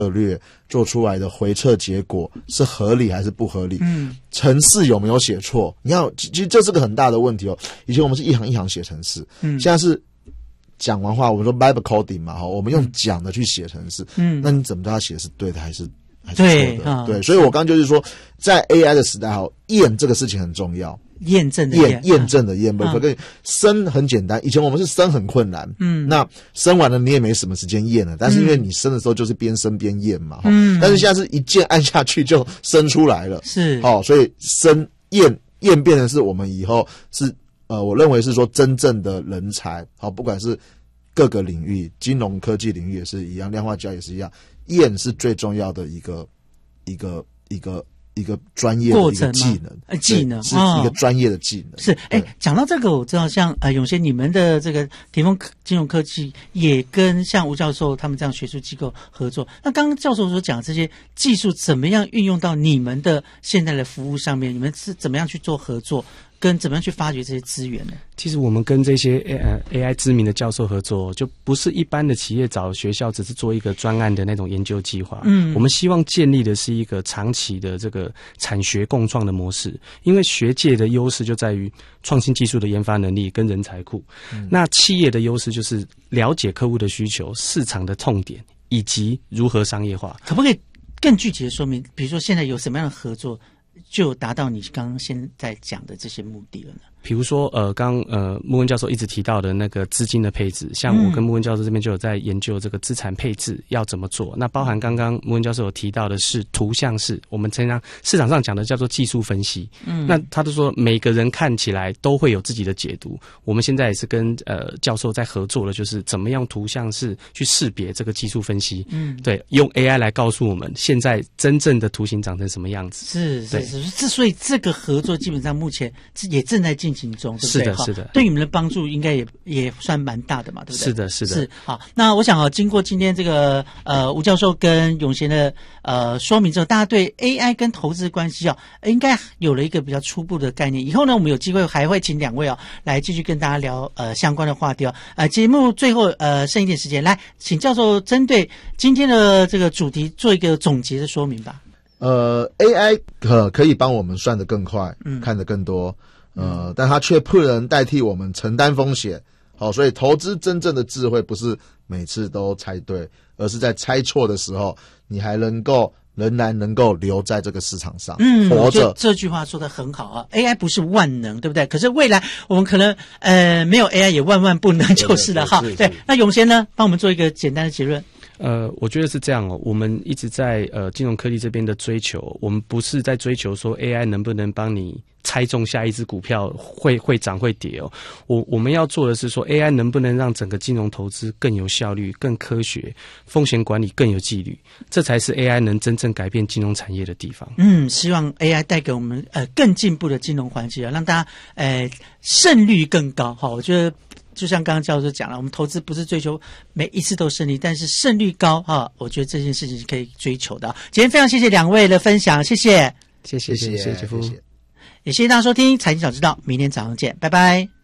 策略做出来的回测结果是合理还是不合理？程式有没有写错？你看，其实这是个很大的问题哦。以前我们是一行一行写程式，现在是讲完话，我们说 vibe coding 嘛，我们用讲的去写程式，那你怎么知道他写的是对的还是错的？对，所以我刚刚就是说，在 AI 的时代，验这个事情很重要。验证的验，不跟生很简单。以前我们是生很困难，那生完了你也没什么时间验了，但是因为你生的时候就是边生边验嘛，但是现在是一键按下去就生出来了，是所以生验变成是我们以后是我认为是说真正的人才，不管是各个领域，金融科技领域也是一样，量化交易也是一样，验是最重要的一个专业的一个技能，是一个专业的技能。是， 讲到这个，我知道像永贤你们的这个田丰金融科技也跟像吴教授他们这样学术机构合作。那刚刚教授所讲的这些技术怎么样运用到你们的现在的服务上面？你们是怎么样去做合作？跟怎么样去发掘这些资源呢？ 其实我们跟这些AI 知名的教授合作，就不是一般的企业找学校只是做一个专案的那种研究计划。我们希望建立的是一个长期的这个产学共创的模式。因为学界的优势就在于创新技术的研发能力跟人才库，那企业的优势就是了解客户的需求、市场的痛点以及如何商业化。 可不可以更具体的说明？比如说现在有什么样的合作？就达到你刚刚现在讲的这些目的了呢？ 比如说穆文教授一直提到的那个资金的配置，像我跟穆文教授这边就有在研究这个资产配置要怎么做。那包含刚刚穆文教授有提到的是图像式，我们常常市场上讲的叫做技术分析。那他就说每个人看起来都会有自己的解读。我们现在也是跟教授在合作的，就是怎么样图像式去识别这个技术分析。对，用 AI 来告诉我们现在真正的图形长成什么样子。 是，所以这个合作基本上目前也正在进行中，对不对？ 是的， 对你们的帮助应该也算蛮大的嘛，对不对？ 是的。 好，那我想经过今天这个吴教授跟永贤的说明之后，大家对 AI 跟投资关系应该有了一个比较初步的概念。以后呢，我们有机会还会请两位来继续跟大家聊相关的话题节目最后剩一点时间，来请教授针对今天的这个主题做一个总结的说明吧。 AI 可以帮我们算得更快，看得更多，但它却不能代替我们承担风险。所以投资真正的智慧不是每次都猜对，而是在猜错的时候，你还仍然能够留在这个市场上，活着。 这句话说得很好AI 不是万能，对不对？可是未来我们可能没有 AI 也万不能就是了哈。对，那永贤呢，帮我们做一个简单的结论。 我觉得是这样我们一直在金融科技这边的追求，我们不是在追求说 AI 能不能帮你猜中下一只股票会涨会跌我们要做的是说 AI 能不能让整个金融投资更有效率、更科学，风险管理更有纪律，这才是 AI 能真正改变金融产业的地方。 希望 AI 带给我们更进步的金融环境让大家胜率更高我觉得就像刚刚教授讲了，我们投资不是追求每一次都胜利，但是胜率高我觉得这件事情是可以追求的今天非常谢谢两位的分享，谢谢杰夫， 也谢谢大家收听财经早知道，明天早上见，拜拜。